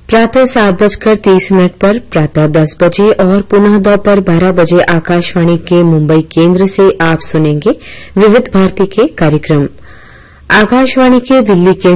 प्रातः 7:30 पर, प्रातः 10 बजे और पुनः दोपहर 12 बजे आकाशवाणी के मुंबई केंद्र से आप सुनेंगे विविध भारती के कार्यक्रम। आकाशवाणी के दिल्ली केंद्र